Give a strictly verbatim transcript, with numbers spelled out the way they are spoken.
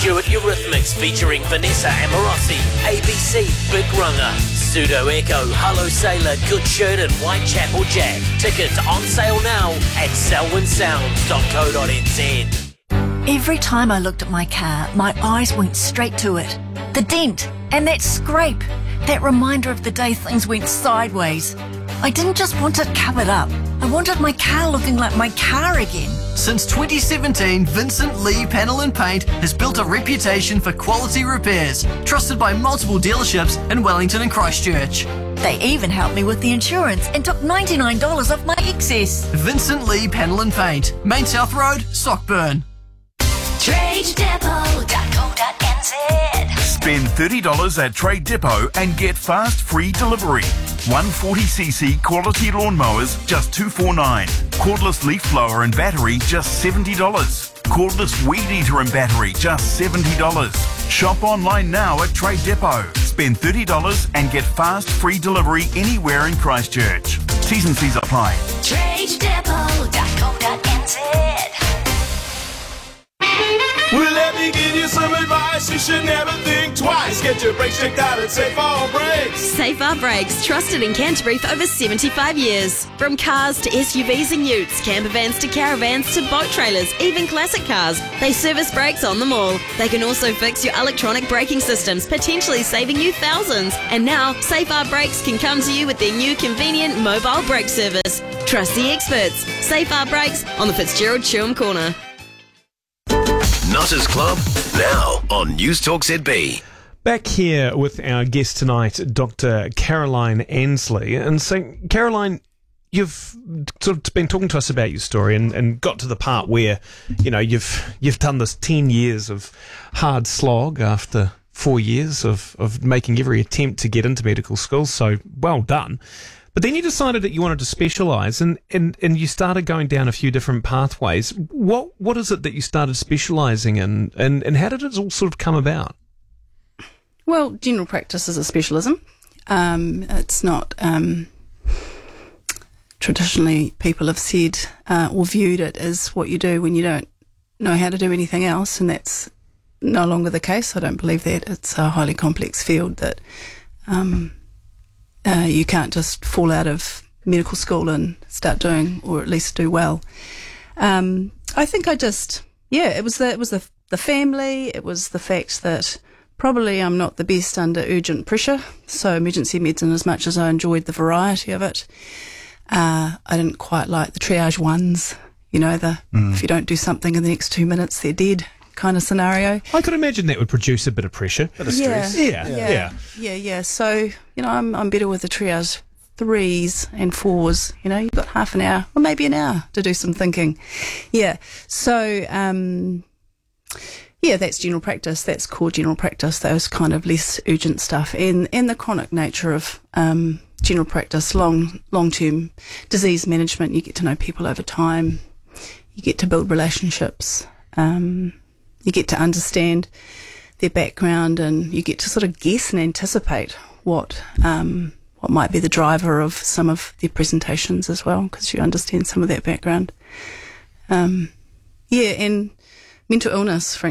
Stewart Eurythmics featuring Vanessa Amorosi, A B C, Big Runner, Pseudo Echo, Hello Sailor, Good Shirt and Whitechapel Jack. Tickets on sale now at selwyn sounds dot co dot n z. Every time I looked at my car, my eyes went straight to it. The dent and that scrape, that reminder of the day things went sideways. I didn't just want it covered up. I wanted my car looking like my car again. Since twenty seventeen, Vincent Lee Panel and Paint has built a reputation for quality repairs, trusted by multiple dealerships in Wellington and Christchurch. They even helped me with the insurance and took ninety-nine dollars off my excess. Vincent Lee Panel and Paint, Main South Road, Sockburn. trade depot dot co dot n z. Spend thirty dollars at Trade Depot and get fast free delivery. one forty c c quality lawnmowers, just two forty-nine. Cordless leaf blower and battery, just seventy dollars. Cordless weed eater and battery, just seventy dollars. Shop online now at Trade Depot. Spend thirty dollars and get fast free delivery anywhere in Christchurch. T's and C's apply. trade depot dot co dot n z. Well, let me give you some advice. You should never think twice. Get your brakes checked out at Safe R Brakes. Safe R Brakes, trusted in Canterbury for over seventy-five years. From cars to S U Vs and utes, camper vans to caravans to boat trailers, even classic cars, they service brakes on them all. They can also fix your electronic braking systems, potentially saving you thousands. And now, Safe R Brakes can come to you with their new convenient mobile brake service. Trust the experts. Safe R Brakes on the Fitzgerald Chewham Corner. Nutters Club, now on News Talk Z B. Back here with our guest tonight, Doctor Caroline Ansley. And so, Caroline, you've sort of been talking to us about your story and, and got to the part where, you know, you've you've done this ten years of hard slog after four years of, of making every attempt to get into medical school. So, well done. But then you decided that you wanted to specialise and, and, and you started going down a few different pathways. What What is it that you started specialising in, and, and how did it all sort of come about? Well, general practice is a specialism. Um, it's not... Um, traditionally, people have said uh, or viewed it as what you do when you don't know how to do anything else, and that's no longer the case. I don't believe that. It's a highly complex field that... Um, Uh, you can't just fall out of medical school and start doing, or at least do well. Um, I think I just, yeah, it was the it was the the family. It was the fact that probably I'm not the best under urgent pressure. So emergency medicine, as much as I enjoyed the variety of it, uh, I didn't quite like the triage ones. You know, the mm. if you don't do something in the next two minutes, they're dead kind of scenario. I could imagine that would produce a bit of pressure, a bit of stress. Yeah, Yeah, yeah, yeah. yeah, yeah. So, you know, I'm I'm better with the triage threes and fours. You know, you've got half an hour or maybe an hour to do some thinking. Yeah. So, um, yeah, that's general practice. That's core general practice. Those kind of less urgent stuff, and and the chronic nature of um, general practice, long long term disease management. You get to know people over time. You get to build relationships. Um, You get to understand their background, and you get to sort of guess and anticipate what um, what might be the driver of some of their presentations as well, because you understand some of that background. Um, yeah, and mental illness, frankly.